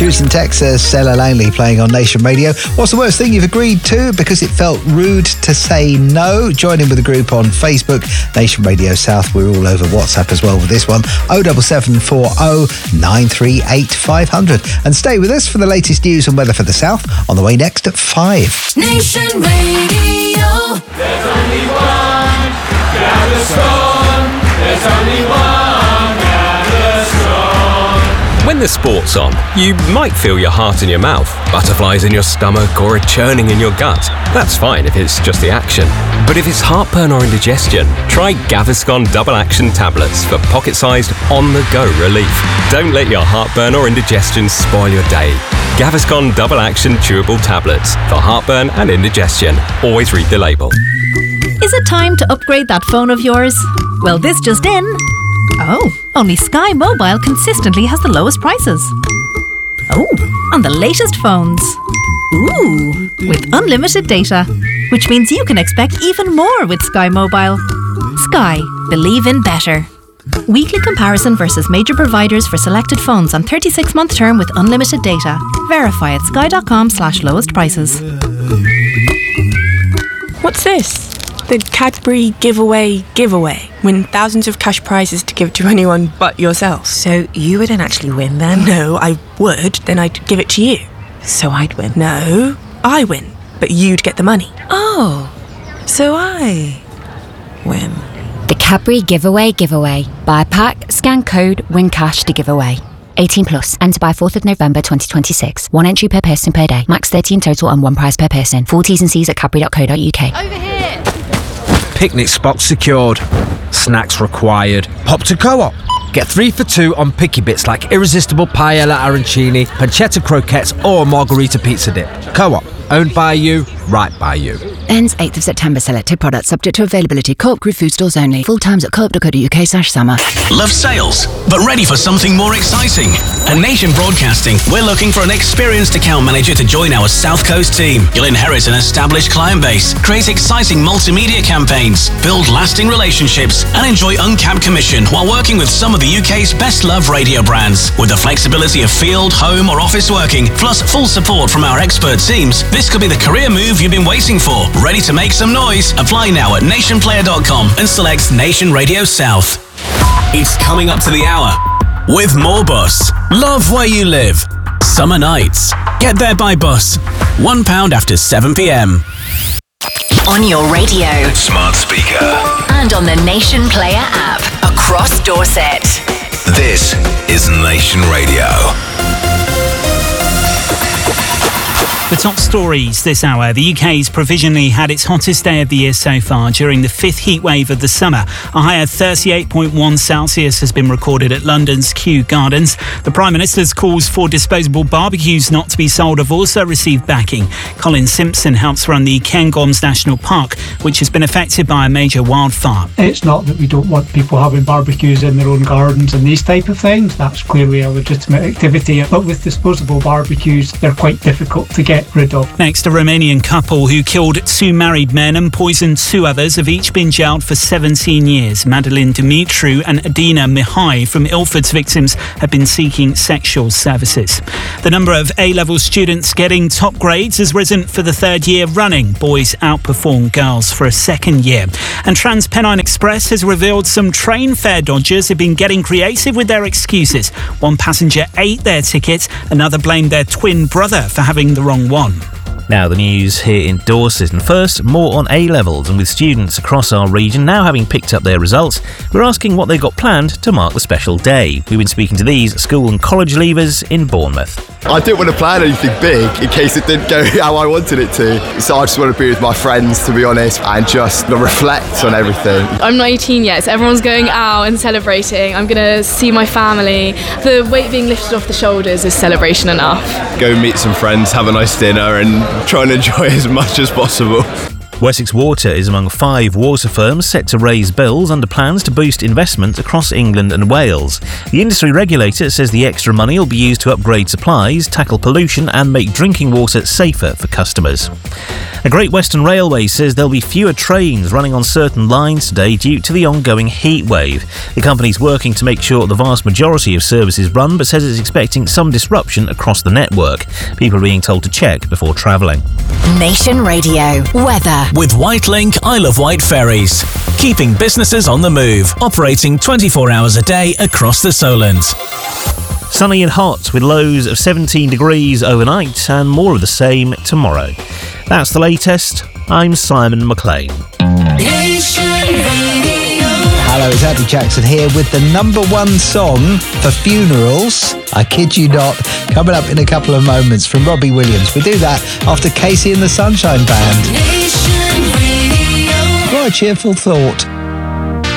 Houston, Texas, Stella Langley playing on Nation Radio. What's the worst thing you've agreed to because it felt rude to say no? Join in with the group on Facebook, Nation Radio South. We're all over WhatsApp as well with this one, 07740 938 500. And stay with us for the latest news and weather for the South on the way next at 5. Nation Radio. There's only one Gaviscon. There's only one Gaviscon. When the sport's on, you might feel your heart in your mouth, butterflies in your stomach, or a churning in your gut. That's fine if it's just the action. But if it's heartburn or indigestion, try Gaviscon Double Action Tablets for pocket-sized, on-the-go relief. Don't let your heartburn or indigestion spoil your day. Gaviscon Double Action Chewable Tablets for heartburn and indigestion. Always read the label. Is it time to upgrade that phone of yours? Well, this just in. Oh, only Sky Mobile consistently has the lowest prices. Oh, on the latest phones. Ooh, with unlimited data, which means you can expect even more with Sky Mobile. Sky, believe in better. Weekly comparison versus major providers for selected phones on 36-month term with unlimited data. Verify at sky.com/lowest prices. What's this? The Cadbury giveaway. Win thousands of cash prizes to give to anyone but yourself. So you wouldn't actually win then? No, I would. Then I'd give it to you. So I'd win? No, I win. But you'd get the money. Oh, so I win. The Cadbury giveaway. Buy a pack, scan code, win cash to give away. 18 plus. Enter by 4th of November 2026. One entry per person per day. Max 30 in total and one prize per person. Full T's and C's at cadbury.co.uk. Over here! Picnic spots secured. Snacks required. Pop to Co-op. Get 3 for 2 on picky bits like irresistible paella arancini, pancetta croquettes or margarita pizza dip. Co-op. Owned by you, right by you. Ends 8th of September. Selected products subject to availability. Co-op Group food stores only. Full times at co-op.co.uk/summer. Love sales, but ready for something more exciting? At Nation Broadcasting, we're looking for an experienced account manager to join our South Coast team. You'll inherit an established client base, create exciting multimedia campaigns, build lasting relationships, and enjoy uncapped commission while working with some of the UK's best-loved radio brands. With the flexibility of field, home, or office working, plus full support from our expert teams, this could be the career move you've been waiting for. Ready to make some noise? Apply now at nationplayer.com and select Nation Radio South. It's coming up to the hour with more bus. Love where you live. Summer nights. Get there by bus. £1 after 7 p.m. On your radio. Smart speaker. And on the Nation Player app. Across Dorset. This is Nation Radio. The top stories this hour. The UK's provisionally had its hottest day of the year so far during the 5th heatwave of the summer. A high of 38.1 Celsius has been recorded at London's Kew Gardens. The Prime Minister's calls for disposable barbecues not to be sold have also received backing. Colin Simpson helps run the Cairngorms National Park, which has been affected by a major wildfire. It's not that we don't want people having barbecues in their own gardens and these type of things. That's clearly a legitimate activity. But with disposable barbecues, they're quite difficult to get rid of. Next, a Romanian couple who killed 2 married men and poisoned 2 others have each been jailed for 17 years. Madeleine Dumitru and Adina Mihai from Ilford's victims have been seeking sexual services. The number of A-level students getting top grades has risen for the 3rd year running. Boys outperform girls for a 2nd year. And TransPennine Express has revealed some train fare dodgers have been getting creative with their excuses. One passenger ate their ticket, another blamed their twin brother for having the wrong one. Now the news here in Dorset, and first, more on A-levels, and with students across our region now having picked up their results, we're asking what they've got planned to mark the special day. We've been speaking to these school and college leavers in Bournemouth. I didn't want to plan anything big in case it didn't go how I wanted it to, so I just want to be with my friends, to be honest, and just reflect on everything. I'm not 18 yet, so everyone's going out and celebrating. I'm going to see my family. The weight being lifted off the shoulders is celebration enough. Go meet some friends, have a nice dinner and try and enjoy as much as possible. Wessex Water is among 5 water firms set to raise bills under plans to boost investment across England and Wales. The industry regulator says the extra money will be used to upgrade supplies, tackle pollution and make drinking water safer for customers. A Great Western Railway says there'll be fewer trains running on certain lines today due to the ongoing heat wave. The company's working to make sure the vast majority of services run, but says it's expecting some disruption across the network. People are being told to check before travelling. Nation Radio weather. With Whitelink Isle of Wight ferries, keeping businesses on the move, operating 24 hours a day across the Solent. Sunny and hot with lows of 17 degrees overnight and more of the same tomorrow. That's the latest. I'm Simon McLean. Hello, it's Andy Jackson here with the #1 song for funerals. I kid you not. Coming up in a couple of moments from Robbie Williams. We do that after Casey and the Sunshine Band. What a cheerful thought.